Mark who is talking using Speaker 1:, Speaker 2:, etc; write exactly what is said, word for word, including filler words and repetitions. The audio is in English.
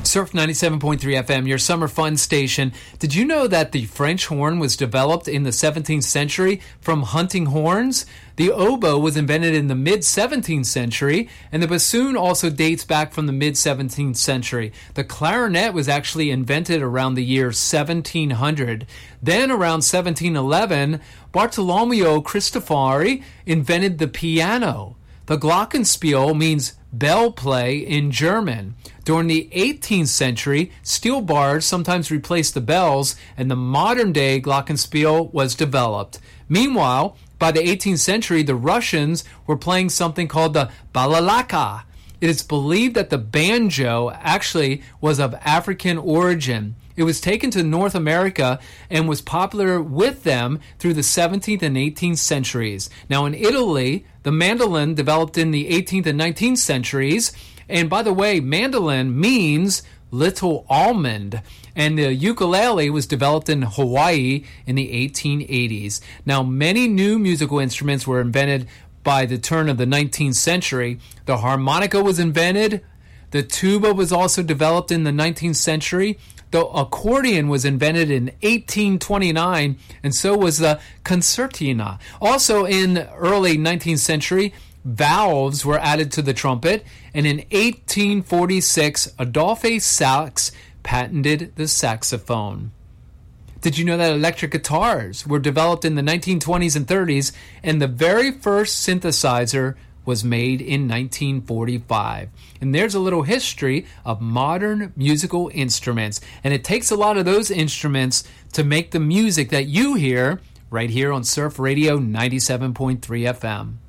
Speaker 1: Surf ninety-seven point three F M, your summer fun station. Did you know that the French horn was developed in the seventeenth century from hunting horns? The oboe was invented in the mid-seventeenth century, and the bassoon also dates back from the mid-seventeenth century. The clarinet was actually invented around the year seventeen hundred. Then, around seventeen eleven, Bartolomeo Cristofori invented the piano. The glockenspiel means bell play in German. During the eighteenth century, steel bars sometimes replaced the bells, and the modern-day glockenspiel was developed. Meanwhile, by the eighteenth century, the Russians were playing something called the balalaka. It is believed that the banjo actually was of African origin. It was taken to North America and was popular with them through the seventeenth and eighteenth centuries. Now in Italy, the mandolin developed in the eighteenth and nineteenth centuries. And by the way, mandolin means little almond. And the ukulele was developed in Hawaii in the eighteen eighties. Now many new musical instruments were invented by the turn of the nineteenth century. The harmonica was invented. The tuba was also developed in the nineteenth century. The accordion was invented in eighteen twenty-nine, and so was the concertina. Also in early nineteenth century, valves were added to the trumpet, and in eighteen forty-six, Adolphe Sax patented the saxophone. Did you know that electric guitars were developed in the nineteen twenties and thirties, and the very first synthesizer was made in nineteen forty-five. And there's a little history of modern musical instruments. And it takes a lot of those instruments to make the music that you hear right here on Surf Radio ninety-seven point three F M.